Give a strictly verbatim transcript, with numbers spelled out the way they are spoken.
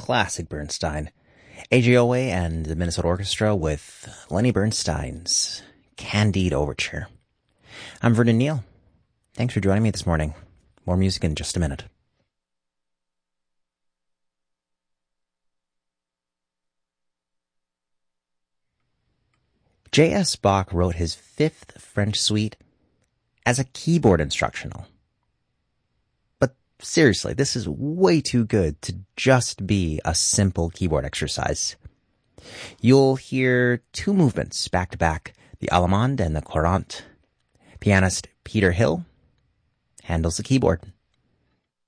classic Bernstein. A J Owe and the Minnesota Orchestra with Lenny Bernstein's Candide Overture. I'm Vernon Neal. Thanks for joining me this morning. More music in just a minute. J S. Bach wrote his fifth French suite as a keyboard instructional. But seriously, this is way too good to just be a simple keyboard exercise. You'll hear two movements back to back, the Allemande and the Courante. Pianist Peter Hill handles the keyboard.